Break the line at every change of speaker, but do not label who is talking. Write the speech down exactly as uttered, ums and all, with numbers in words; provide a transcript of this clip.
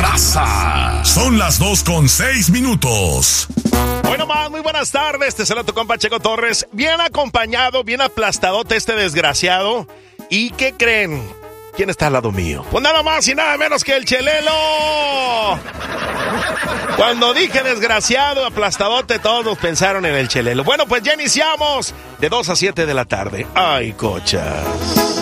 raza. Son las dos con seis minutos.
Bueno, más, muy buenas tardes. Te saluda tu compa Checo Torres. Bien acompañado, bien aplastadote este desgraciado. ¿Y qué creen? ¿Quién está al lado mío? Pues nada más y nada menos que el Chelelo. Cuando dije desgraciado, aplastadote, todos pensaron en el Chelelo. Bueno, pues ya iniciamos de dos a siete de la tarde. Ay, cochas.